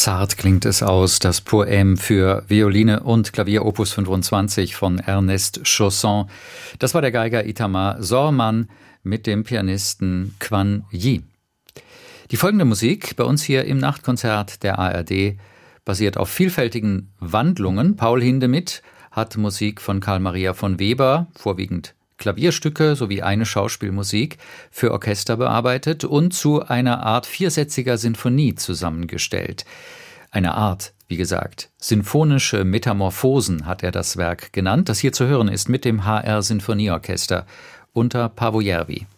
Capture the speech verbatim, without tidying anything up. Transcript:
Zart klingt es aus, das Poème für Violine und Klavier Opus fünfundzwanzig von Ernest Chausson. Das war der Geiger Itamar Sorman mit dem Pianisten Quan Yi. Die folgende Musik bei uns hier im Nachtkonzert der A R D basiert auf vielfältigen Wandlungen. Paul Hindemith hat Musik von Carl Maria von Weber, vorwiegend Klavierstücke sowie eine Schauspielmusik für Orchester bearbeitet und zu einer Art viersätziger Sinfonie zusammengestellt. Eine Art, wie gesagt, sinfonische Metamorphosen hat er das Werk genannt, das hier zu hören ist mit dem H R Sinfonieorchester unter Paavo Järvi.